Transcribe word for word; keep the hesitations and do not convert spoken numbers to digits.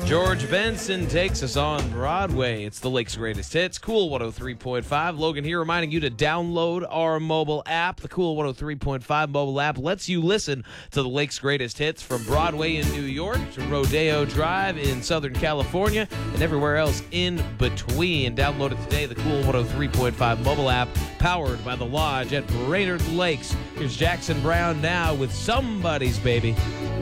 George Benson takes us on Broadway. It's the Lake's greatest hits. Cool one oh three point five. Logan here reminding you to download our mobile app. The Cool one oh three point five mobile app lets you listen to the Lake's greatest hits from Broadway in New York to Rodeo Drive in Southern California and everywhere else in between. Download it today, the Cool one oh three point five mobile app, powered by The Lodge at Brainerd Lakes. Here's Jackson Brown now with Somebody's Baby.